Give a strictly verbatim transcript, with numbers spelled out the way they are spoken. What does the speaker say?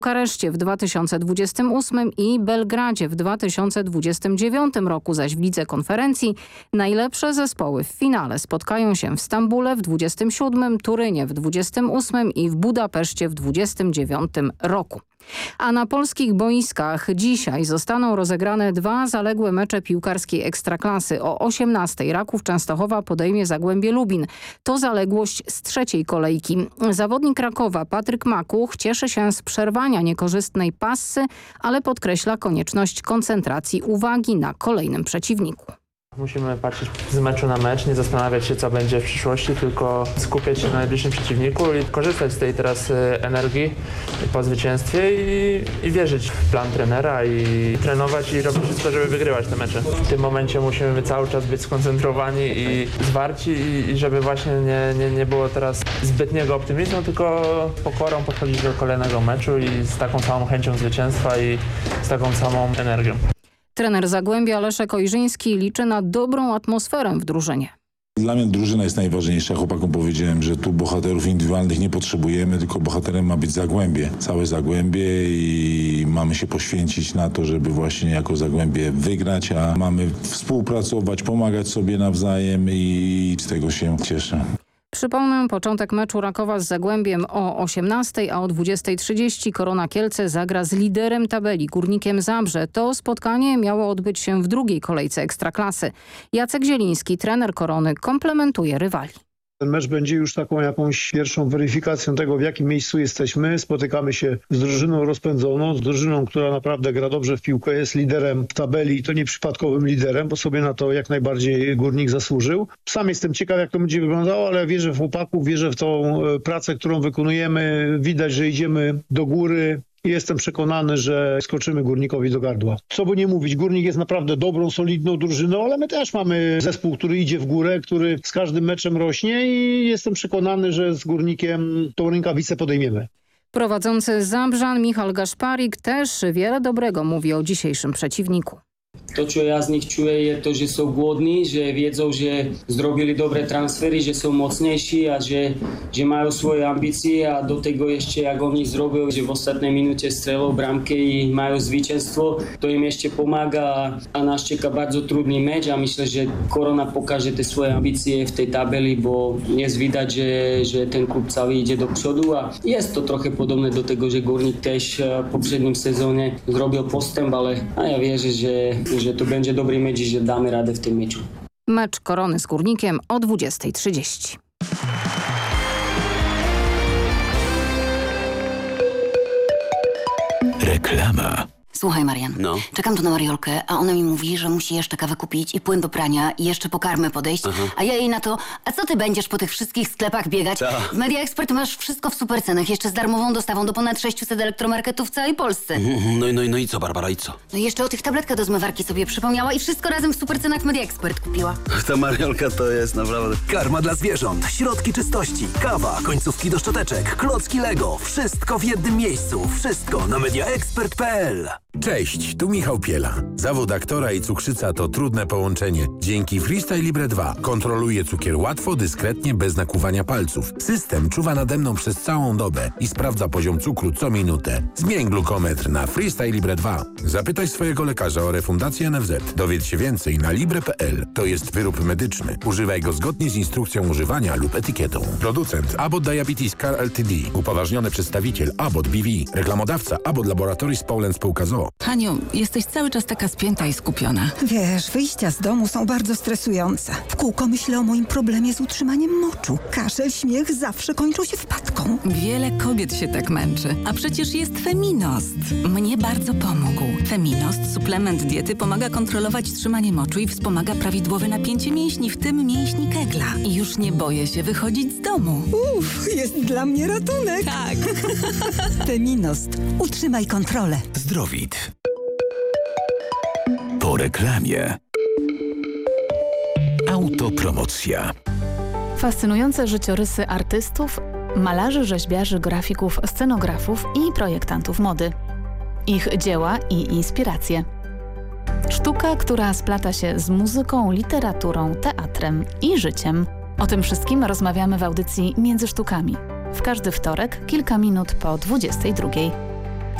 Bukareszcie w dwa tysiące dwudziestym ósmym i Belgradzie w dwa tysiące dwudziestym dziewiątym roku, zaś w lidze konferencji najlepsze zespoły w finale spotkają się w Stambule w dwudziestym siódmym, Turynie w dwudziestym ósmym i w Budapeszcie w dwudziestym dziewiątym roku. A na polskich boiskach dzisiaj zostaną rozegrane dwa zaległe mecze piłkarskiej Ekstraklasy. O osiemnastej Raków Częstochowa podejmie Zagłębie Lubin. To zaległość z trzeciej kolejki. Zawodnik Rakowa Patryk Makuch cieszy się z przerwania niekorzystnej passy, ale podkreśla konieczność koncentracji uwagi na kolejnym przeciwniku. Musimy patrzeć z meczu na mecz, nie zastanawiać się, co będzie w przyszłości, tylko skupiać się na najbliższym przeciwniku i korzystać z tej teraz energii po zwycięstwie i, i wierzyć w plan trenera i trenować i robić wszystko, żeby wygrywać te mecze. W tym momencie musimy cały czas być skoncentrowani i zwarci i, i żeby właśnie nie, nie, nie było teraz zbytniego optymizmu, tylko pokorą podchodzić do kolejnego meczu i z taką samą chęcią zwycięstwa i z taką samą energią. Trener Zagłębia Leszek Ojrzyński liczy na dobrą atmosferę w drużynie. Dla mnie drużyna jest najważniejsza. Chłopakom powiedziałem, że tu bohaterów indywidualnych nie potrzebujemy, tylko bohaterem ma być Zagłębie. Całe Zagłębie i mamy się poświęcić na to, żeby właśnie jako Zagłębie wygrać, a mamy współpracować, pomagać sobie nawzajem i z tego się cieszę. Przypomnę, początek meczu Rakowa z Zagłębiem o osiemnastej, a o dwudziestej trzydzieści Korona Kielce zagra z liderem tabeli Górnikiem Zabrze. To spotkanie miało odbyć się w drugiej kolejce Ekstraklasy. Jacek Zieliński, trener Korony, komplementuje rywali. Ten mecz będzie już taką jakąś pierwszą weryfikacją tego, w jakim miejscu jesteśmy. Spotykamy się z drużyną rozpędzoną, z drużyną, która naprawdę gra dobrze w piłkę, jest liderem w tabeli i to nieprzypadkowym liderem, bo sobie na to jak najbardziej Górnik zasłużył. Sam jestem ciekaw, jak to będzie wyglądało, ale wierzę w chłopaków, wierzę w tą pracę, którą wykonujemy. Widać, że idziemy do góry. I jestem przekonany, że skoczymy Górnikowi do gardła. Co by nie mówić, Górnik jest naprawdę dobrą, solidną drużyną, ale my też mamy zespół, który idzie w górę, który z każdym meczem rośnie i jestem przekonany, że z Górnikiem tą rękawicę podejmiemy. Prowadzący Zabrzan Michał Gaszparik też wiele dobrego mówi o dzisiejszym przeciwniku. To, čo ja z nich čuję, je to, že sú głodní, že wiedzą, že zrobili dobre transfery, že sú mocnejší a že, že majú svoje ambície a do tego ešte, jak oni zrobił, že v ostatnej minúte strelou bramky i majú zwycięstwo, to im ešte pomága a nás čeká bardzo trudný meč a myślę, že Korona pokaže tie svoje ambície v tej tabeli, bo dnes vidať, že, že ten klub celý ide do przodu a jest to trochę podobné do tego, že Górnik też v poprzednim sezóne zrobil postęp, ale a ja wierzę, že że to będzie dobry mecz i że damy radę w tym meczu. Mecz Korony z Górnikiem o dwudziestej trzydzieści. Reklama. Słuchaj, Marian, No. czekam tu na Mariolkę, a ona mi mówi, że musi jeszcze kawę kupić i płyn do prania i jeszcze po karmę podejść, Aha. a ja jej na to, a co ty będziesz po tych wszystkich sklepach biegać? Ta. W Media Expert masz wszystko w super cenach, jeszcze z darmową dostawą do ponad sześciuset elektromarketów w całej Polsce. No i, no, i, no i co, Barbara, i co? No i jeszcze o tych tabletkach do zmywarki sobie przypomniała i wszystko razem w super cenach w Media Expert kupiła. Ta Mariolka to jest naprawdę... Karma dla zwierząt, środki czystości, kawa, końcówki do szczoteczek, klocki Lego. Wszystko w jednym miejscu. Wszystko na media expert kropka p l. Cześć, tu Michał Piela. Zawód aktora i cukrzyca to trudne połączenie. Dzięki Freestyle Libre dwa kontroluję cukier łatwo, dyskretnie, bez nakłuwania palców. System czuwa nade mną przez całą dobę i sprawdza poziom cukru co minutę. Zmień glukometr na Freestyle Libre dwa. Zapytaj swojego lekarza o refundację N F Z. Dowiedz się więcej na libre kropka p l. To jest wyrób medyczny. Używaj go zgodnie z instrukcją używania lub etykietą. Producent Abbott Diabetes Care Ltd. Upoważniony przedstawiciel Abbott B V. Reklamodawca Abbott Laboratories Poland Spółka z o o. Haniu, jesteś cały czas taka spięta i skupiona. Wiesz, wyjścia z domu są bardzo stresujące. W kółko myślę o moim problemie z utrzymaniem moczu. Kaszel, śmiech zawsze kończą się wpadką. Wiele kobiet się tak męczy. A przecież jest Feminost. Mnie bardzo pomógł. Feminost, suplement diety, pomaga kontrolować trzymanie moczu i wspomaga prawidłowe napięcie mięśni, w tym mięśni kegla. I już nie boję się wychodzić z domu. Uff, jest dla mnie ratunek. Tak. Feminost. Utrzymaj kontrolę. Zdrowit. Po reklamie. Autopromocja. Fascynujące życiorysy artystów, malarzy, rzeźbiarzy, grafików, scenografów i projektantów mody. Ich dzieła i inspiracje. Sztuka, która splata się z muzyką, literaturą, teatrem i życiem. O tym wszystkim rozmawiamy w audycji Między Sztukami. W każdy wtorek, kilka minut po dwudziestej drugiej.